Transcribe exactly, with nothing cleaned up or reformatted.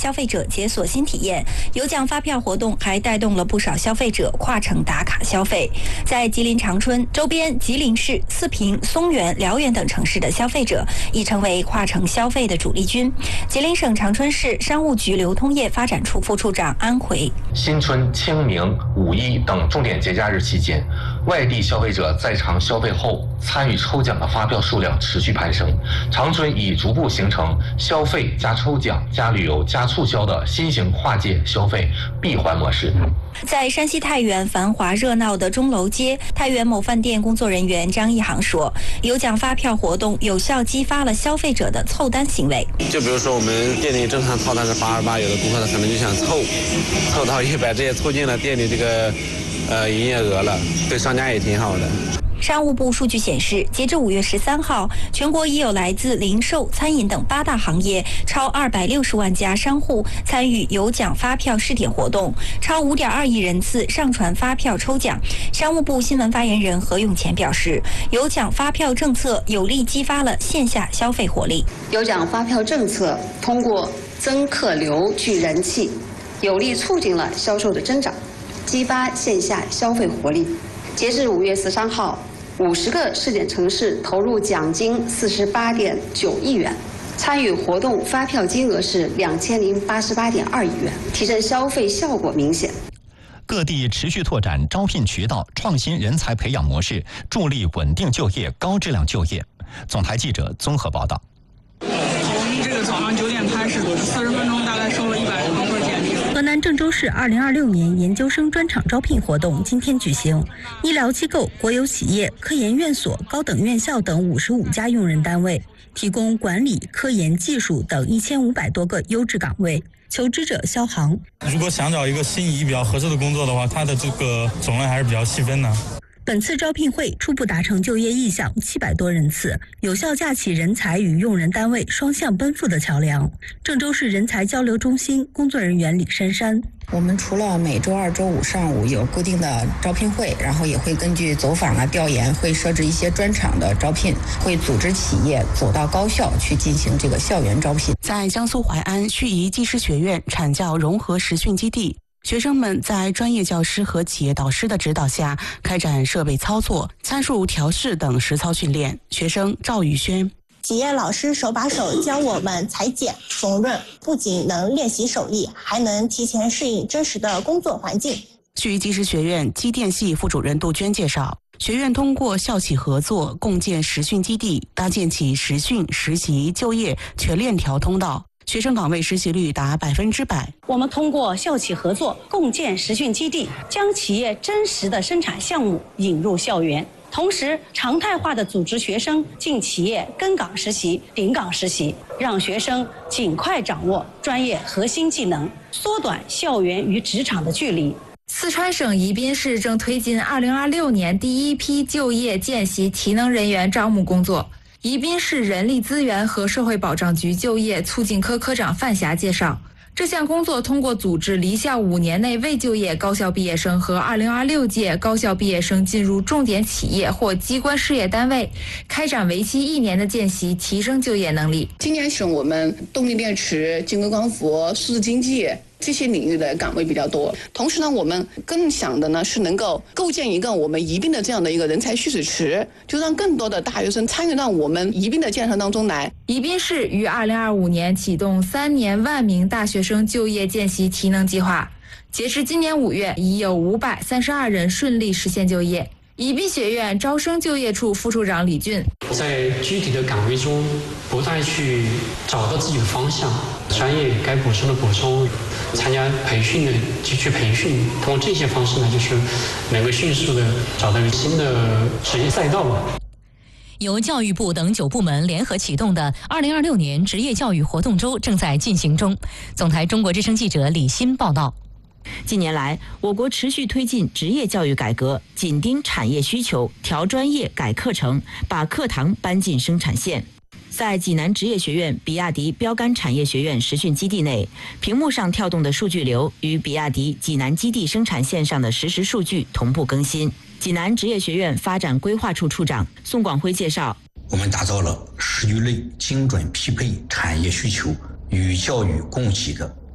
消费者解锁新体验。有奖发票活动还带动了不少消费者跨城打卡消费。在吉林长春周边，吉林市、四平、松原、辽源等城市的消费者已成为跨城消费的主力军。吉林省长春市商务局流通业发展处副处长安奎： 新春、清明、五一等重点节假日期间，外地消费者在场消费后参与抽奖的发票数量持续攀升，长春已逐步形成消费加抽奖加旅游加促销的新型跨界消费闭环模式。 在山西太原繁华热闹的钟楼街，太原某饭店工作人员张一航说，有奖发票活动有效激发了消费者的凑单行为。 就比如说我们店里正常套单是八十八，有的顾客他可能就想凑，凑到一百，这也促进了店里这个呃营业额了，对商家也挺好的。 商务部数据显示，截至五月十三号，全国已有来自零售、餐饮等八大行业超二百六十万家商户参与有奖发票试点活动，超五点二亿人次上传发票抽奖。商务部新闻发言人何永乾表示，有奖发票政策有力激发了线下消费活力。 有奖发票政策通过增客流聚人气，有力促进了销售的增长，激发线下消费活力。截至五月十三号，五十个试点城市投入奖金四十八点九亿元，参与活动发票金额是两千零八十八点二亿元，提升消费效果明显。 各地持续拓展招聘渠道，创新人才培养模式，助力稳定就业、高质量就业。总台记者综合报道。 从这个早上九点开始，四十分钟大概收了一百多份简历。 河南郑州市二零二六年研究生专场招聘活动今天举行，医疗机构、国有企业、科研院所、高等院校等五十五家用人单位提供管理、科研、技术等一千五百多个优质岗位。求职者肖航： 如果想找一个心仪比较合适的工作的话，它的这个种类还是比较细分的。 本次招聘会初步达成就业意向七百多人次，有效架起人才与用人单位双向奔赴的桥梁。郑州市人才交流中心工作人员李珊珊： 我们除了每周二、周五上午有固定的招聘会，然后也会根据走访啊、调研，会设置一些专场的招聘，会组织企业走到高校去进行这个校园招聘。 在江苏淮安盱眙技师学院产教融合实训基地，学生们在专业教师和企业导师的指导下，开展设备操作、参数调试等实操训练。学生赵宇轩： 企业老师手把手教我们裁剪、缝纫，不仅能练习手艺，还能提前适应真实的工作环境。 盱眙技师学院机电系副主任杜鹃介绍，学院通过校企合作，共建实训基地，搭建起实训、实习、就业全链条通道。学生岗位实习率达百分之百。 我们通过校企合作，共建实训基地，将企业真实的生产项目引入校园，同时常态化的组织学生进企业跟岗实习、顶岗实习，让学生尽快掌握专业核心技能，缩短校园与职场的距离。 四川省宜宾市正推进二零二六年第一批就业见习提能人员招募工作。宜宾市人力资源和社会保障局就业促进科科长范霞介绍，这项工作通过组织离校五年内未就业高校毕业生和二零二六届高校毕业生进入重点企业或机关事业单位，开展为期一年的见习，提升就业能力。 今年省我们动力电池、晶硅光伏、数字经济这些领域的岗位比较多，同时呢，我们更想的呢是能够构建一个我们宜宾的这样的一个人才蓄水池，就让更多的大学生参与到我们宜宾的建设当中来。 宜宾市于二零二五年启动三年万名大学生就业见习提能计划，截至今年五月，已有五百三十二人顺利实现就业。宜宾学院招生就业处副处长李俊： 在具体的岗位中不断去找到自己的方向，专业该补充的补充，参加培训的就去培训，通过这些方式呢，就是能够迅速的找到新的职业赛道吧。 由教育部等九部门联合启动的二零二六年职业教育活动周正在进行中。总台中国之声记者李欣报道。 近年来，我国持续推进职业教育改革，紧盯产业需求，调专业、改课程，把课堂搬进生产线。在济南职业学院比亚迪标杆产业学院实训基地内，屏幕上跳动的数据流与比亚迪济南基地生产线上的实时数据同步更新。济南职业学院发展规划处处长宋广辉介绍， 我们打造了时局内精准匹配产业需求与教育供给的